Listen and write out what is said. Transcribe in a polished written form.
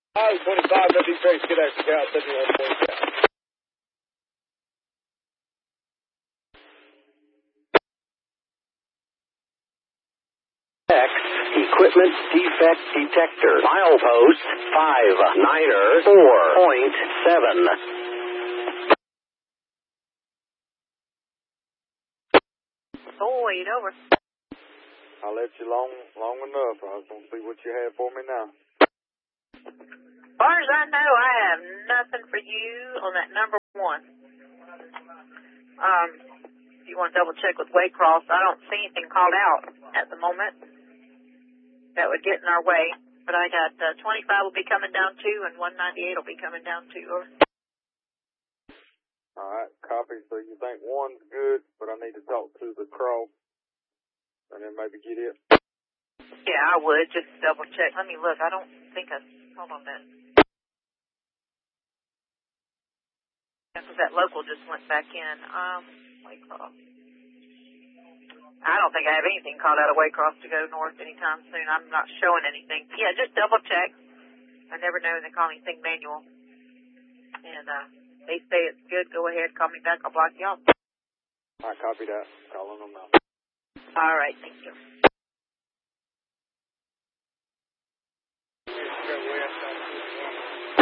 525, that'd be great. Get extra cow, 71 point cow. Equipment defect detector. Milepost 59er 4.7. Oh, 8 over. I'll let you long enough. I was going to see what you have for me now. As far as I know, I have nothing for you on that number 1. If you want to double check with Waycross, I don't see anything called out at the moment that would get in our way. But I got 25 will be coming down 2 and 198 will be coming down 2. Over. All right, copy. So you think 1's good, but I need to talk to the crow and then maybe get it? Yeah, I would. Just double check. Let me look. I don't think I... Hold on a minute. Because that local just went back in. Waycross. I don't think I have anything called out of Waycross to go north anytime soon. I'm not showing anything. Yeah, just double check. I never know. They call me anything manual. And they say it's good. Go ahead. Call me back. I'll block you off. All right, copy that. Calling them now. All right. Thank you.